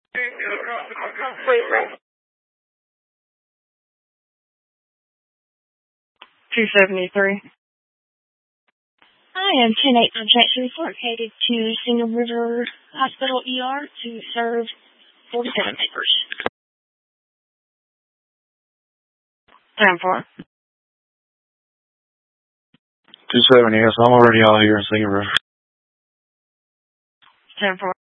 Completely. 273. I am 10-8 objection report headed to Single River Hospital ER to serve 47 papers. 10-4. 270, yes, I'm already out here in Single River. 10-4.